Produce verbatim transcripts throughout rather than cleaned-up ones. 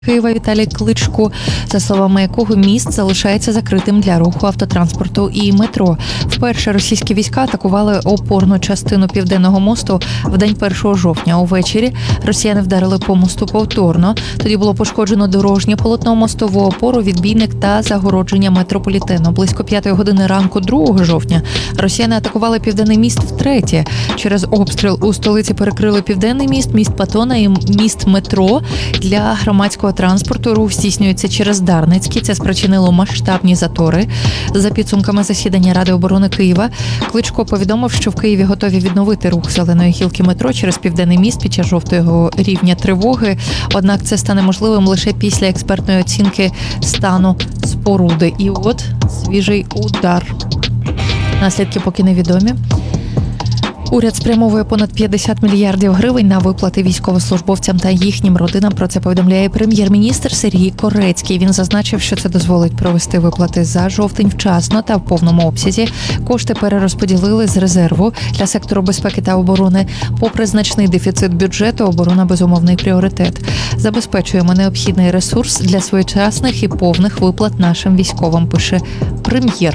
Києва Віталій Кличко, за словами якого міст залишається закритим для руху автотранспорту і метро. Вперше російські війська атакували опорну частину Південного мосту в день першого жовтня. Увечері росіяни вдарили по мосту повторно. Тоді було пошкоджено дорожнє полотно, мостову опору, відбійник та загородження метрополітену. Близько п'ятої години ранку другого жовтня росіяни атакували Південний міст втретє. Через обстріл у столиці перекрили Південний міст, міст Патона і міст метро для громадського транспорту. Рух здійснюється через Дарницький. Це спричинило масштабні затори. За підсумками засідання Ради оборони Києва, Кличко повідомив, що в Києві готові відновити рух зеленої гілки метро через Південний міст під час жовтого рівня тривоги. Однак це стане можливим лише після експертної оцінки стану споруди. І от свіжий удар. Наслідки поки невідомі. Уряд спрямовує понад п'ятдесят мільярдів гривень на виплати військовослужбовцям та їхнім родинам. Про це повідомляє прем'єр-міністр Сергій Корецький. Він зазначив, що це дозволить провести виплати за жовтень вчасно та в повному обсязі. Кошти перерозподілили з резерву для сектору безпеки та оборони. Попри значний дефіцит бюджету, оборона – безумовний пріоритет. Забезпечуємо необхідний ресурс для своєчасних і повних виплат нашим військовим, пише прем'єр.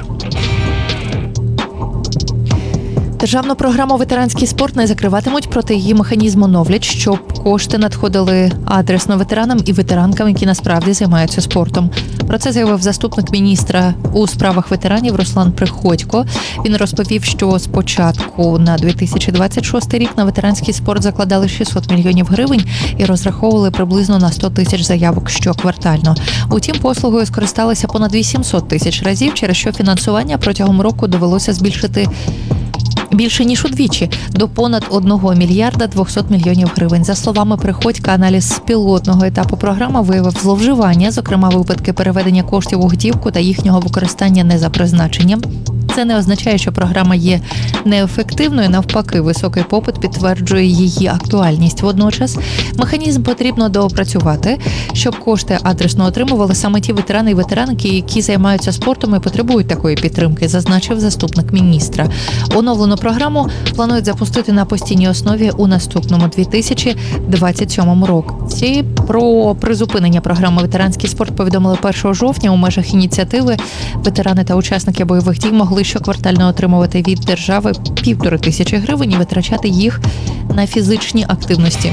Державну програму «Ветеранський спорт» не закриватимуть, проте її механізм оновлять, щоб кошти надходили адресно ветеранам і ветеранкам, які насправді займаються спортом. Про це заявив заступник міністра у справах ветеранів Руслан Приходько. Він розповів, що спочатку на дві тисячі двадцять шостий рік на ветеранський спорт закладали шістсот мільйонів гривень і розраховували приблизно на сто тисяч заявок щоквартально. Утім, послугою скористалися понад вісімсот тисяч разів, через що фінансування протягом року довелося збільшити більше ніж удвічі, до понад одного мільярда двохсот мільйонів гривень. За словами Приходька, аналіз з пілотного етапу програми виявив зловживання, зокрема випадки переведення коштів у готівку та їхнього використання не за призначенням. Це не означає, що програма є неефективною, навпаки, високий попит підтверджує її актуальність. Водночас механізм потрібно доопрацювати, щоб кошти адресно отримували саме ті ветерани і ветеранки, які займаються спортом і потребують такої підтримки, зазначив заступник міністра. Оновлену програму планують запустити на постійній основі у наступному дві тисячі двадцять сьомому році. Про призупинення програми «Ветеранський спорт» повідомили першого жовтня. У межах ініціативи ветерани та учасники бойових дій могли щоквартально отримувати від держави півтори тисячі гривень і витрачати їх на фізичні активності.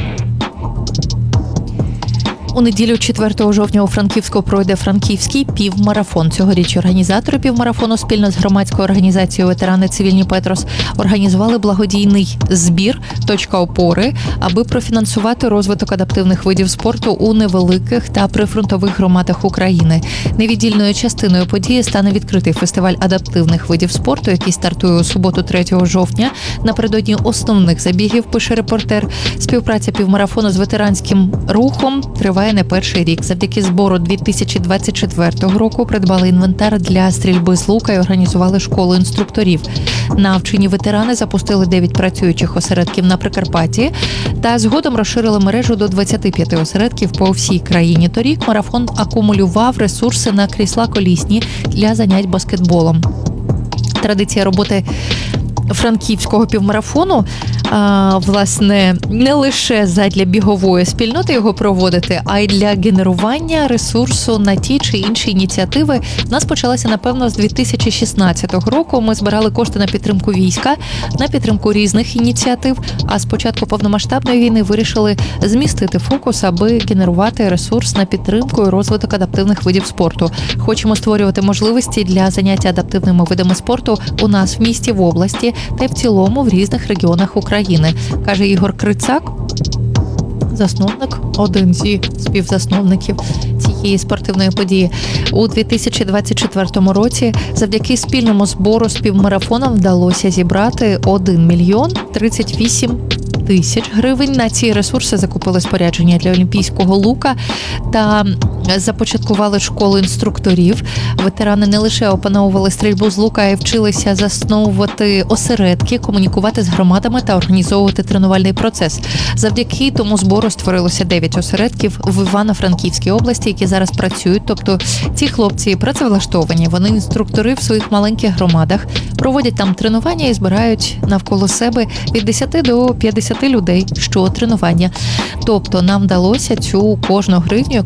У неділю четвертого жовтня у Франківську пройде Франківський півмарафон. Цьогоріч організатори півмарафону спільно з громадською організацією «Ветерани Цивільні Петрос» організували благодійний збір «Точка опори», аби профінансувати розвиток адаптивних видів спорту у невеликих та прифронтових громадах України. Невіддільною частиною події стане відкритий фестиваль адаптивних видів спорту, який стартує у суботу третього жовтня. Напередодні основних забігів, пише репортер. Співпраця півмарафону з ветеранським рухом триває не перший рік. Завдяки збору дві тисячі двадцять четвертого року придбали інвентар для стрільби з лука і організували школу інструкторів. Навчені ветерани запустили дев'ять працюючих осередків на Прикарпатті та згодом розширили мережу до двадцяти п'яти осередків по всій країні. Торік марафон акумулював ресурси на крісла колісні для занять баскетболом. Традиція роботи франківського півмарафону, а, власне, не лише задля бігової спільноти його проводити, а й для генерування ресурсу на ті чи інші ініціативи. У нас почалася, напевно, з дві тисячі шістнадцятого року. Ми збирали кошти на підтримку війська, на підтримку різних ініціатив, а з початку повномасштабної війни вирішили змістити фокус, аби генерувати ресурс на підтримку і розвиток адаптивних видів спорту. Хочемо створювати можливості для заняття адаптивними видами спорту у нас в місті, в області та й в цілому в різних регіонах України, каже Ігор Крицак, засновник, один зі співзасновників цієї спортивної події. У дві тисячі двадцять четвертому році завдяки спільному збору з півмарафоном вдалося зібрати один мільйон тридцять вісім тисяч гривень. На ці ресурси закупили спорядження для олімпійського лука та започаткували школу інструкторів. Ветерани не лише опановували стрільбу з лука, а й вчилися засновувати осередки, комунікувати з громадами та організовувати тренувальний процес. Завдяки тому збору створилося дев'ять осередків в Івано-Франківській області, які зараз працюють. Тобто ці хлопці працевлаштовані, вони інструктори в своїх маленьких громадах, проводять там тренування і збирають навколо себе від десяти до п'ятдесяти людей щотренування. Тобто нам вдалося цю кожну гривню,